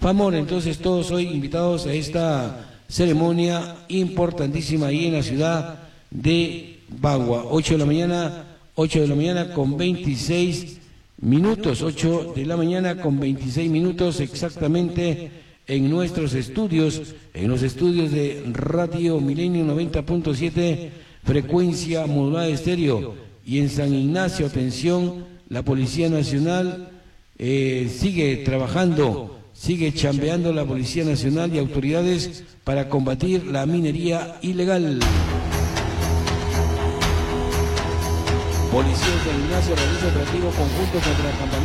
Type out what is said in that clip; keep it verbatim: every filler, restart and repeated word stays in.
FAMOR. Entonces todos hoy invitados a esta ceremonia importantísima ahí en la ciudad de Bagua. ocho de la mañana, ocho de la mañana con veintiséis minutos, ocho de la mañana con veintiséis minutos exactamente en nuestros estudios, en los estudios de Radio Milenio noventa punto siete, frecuencia modulada estéreo, y en San Ignacio, atención, la Policía Nacional eh, sigue trabajando, sigue chambeando la Policía Nacional y autoridades para combatir la minería ilegal. Policía de San Ignacio realiza operativo conjunto contra el campamento